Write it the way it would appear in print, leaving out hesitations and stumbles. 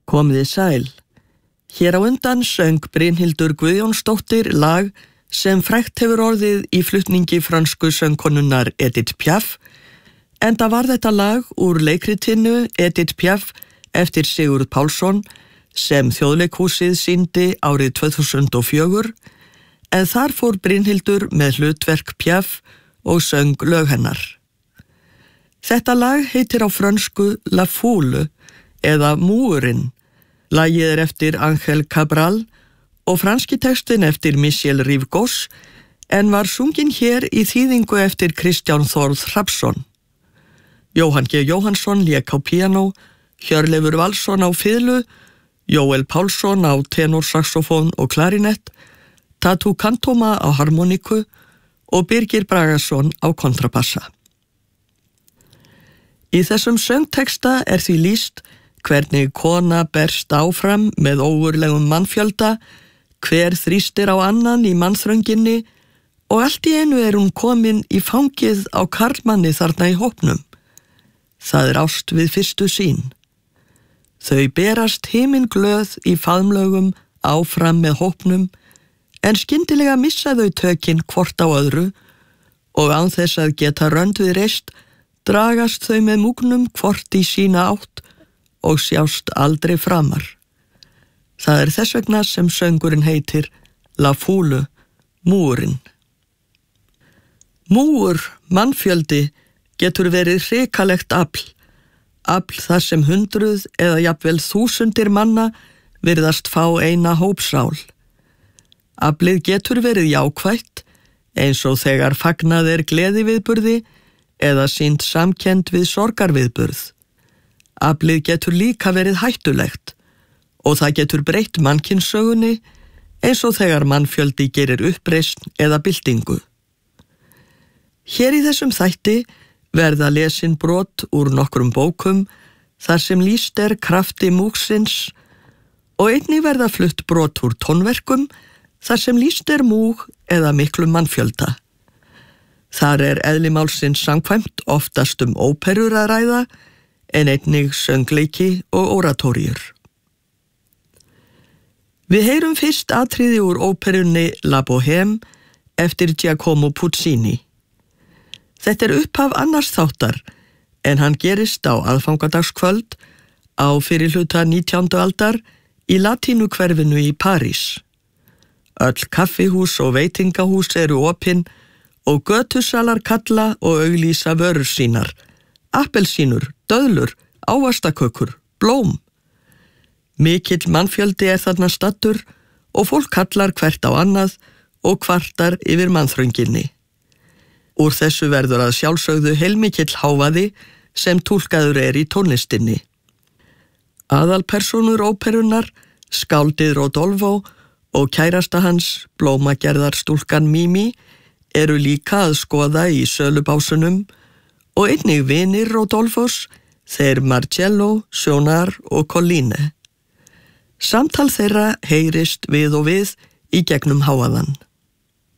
Komiði sæl. Hér á undan söng Brynhildur Guðjónsdóttir lag sem frægt hefur orðið í flutningi frönsku söngkonunnar Edith Piaf, enda var þetta lag úr leikritinu Edith Piaf eftir Sigurð Pálsson sem Þjóðleikhúsið sýndi árið 2004, en þar fór Brynhildur með hlutverk Piaf og söng lög hennar. Þetta lag heitir á frönsku La Foule eða Múurinn. Lagið er eftir Ángel Cabral og franski textin eftir Michel Rivgos, en var sungin hér í þýðingu eftir Kristján Þórð Hrafnsson. Jóhann G. Jóhannsson lék á píanó, Hjörleifur Valsson á fiðlu, Jóel Pálsson á tenorsaxofón og klarinett, Tatu Kantoma á harmoniku og Birgir Bragason á kontrabassa. Í þessum söngteksta er því lýst hvernig kona berst áfram með ógurlegum mannfjölda, hver þrýstir á annan í mannþrönginni og allt í einu er hún komin í fangið á karlmanni þarna í hópnum. Það er ást við fyrstu sýn. Þau berast himinglöð í faðmlögum áfram með hópnum, en skyndilega missa þau tökin hvort á öðru og án þess að geta rönd við reist dragast þau með múgnum hvort í sína átt og sjást aldrei framar. Það er þess vegna sem söngurinn heitir La Foule, Múurinn. Múur, mannfjöldi, getur verið hrikalegt afl þar sem 100 eða jafnvel 1000 manna virðast fá eina hópsál. Aflið getur verið jákvætt, eins og þegar fagnað er gleðiviðburði eða sýnt samkennd við sorgarviðburð. Aflið getur líka verið hættulegt og það getur breytt mannkynssögunni eins og þegar mannfjöldi gerir uppreisn eða byltingu. Hér í þessum þætti verða lesin brot úr nokkrum bókum þar sem lýst er krafti múgsins og einnig verða flutt brot úr tónverkum þar sem lýst er múg eða miklum mannfjölda. Þar er eðli málsins samkvæmt oftast óperur að ræða, en einnig söngleiki og oratóríur. Við heyrum fyrst atriði úr óperunni La Bohème eftir Giacomo Puccini. Þetta er upphaf annars þáttar, en hann gerist á aðfangadagskvöld á fyrirhluta 19. aldar í latínukverfinu í París. Öll kaffihús og veitingahús eru opin og götusalar kalla og auglýsa vörur sínar, appelsínur, döðlur, ávaxtakökur, blóm. Mikill mannfjöldi er þarna staddur og fólk kallar hvert á annað og kvartar yfir mannþrönginni. Úr þessu verður að sjálfsögðu heilmikill hávaði sem túlkaður er í tónlistinni. Aðalpersónur óperunnar, skáldið Rodolfo og kærasta hans, blómagerðarstúlkan Mimi, eru líka að skoða í sölubásunum og einnig vinir Rodolfos, þeir Marcello, Sjónar og Colline. Samtal þeirra heyrist við og við í gegnum hávaðann.